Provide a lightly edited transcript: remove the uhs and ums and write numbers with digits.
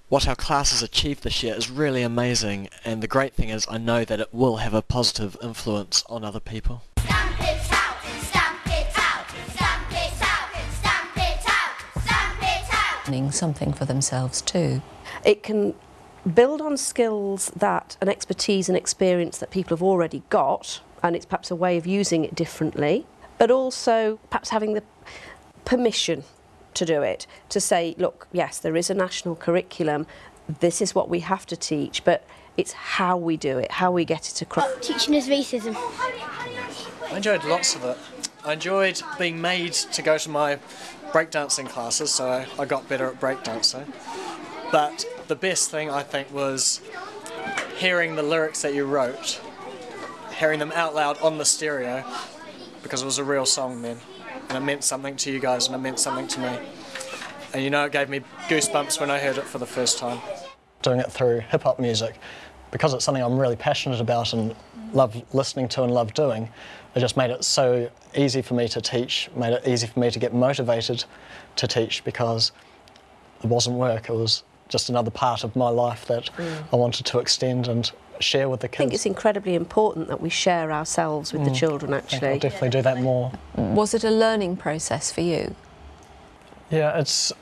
What our class has achieved this year is really amazing, and the great thing is I know that it will have a positive influence on other people. Stamp it out, stamp it out, stamp it out, stamp it out, stamp it out. Learning something for themselves too. It can build on skills that an expertise and experience that people have already got, and it's perhaps a way of using it differently, but also perhaps having the permission to do it, to say, look, yes, there is a national curriculum, this is what we have to teach, but it's how we do it, how we get it across. Teaching us racism. I enjoyed lots of it. I enjoyed being made to go to my breakdancing classes, so I got better at breakdancing. But the best thing, I think, was hearing the lyrics that you wrote, hearing them out loud on the stereo, because it was a real song then. And it meant something to you guys, and it meant something to me. And you know, it gave me goosebumps when I heard it for the first time. Doing it through hip-hop music, because it's something I'm really passionate about and love listening to and love doing, it just made it so easy for me to teach, made it easy for me to get motivated to teach, because it wasn't work, it was just another part of my life that I wanted to extend and share with the kids. I think it's incredibly important that we share ourselves with the children, actually. I'll definitely do that more. Was it a learning process for you? Yeah, it's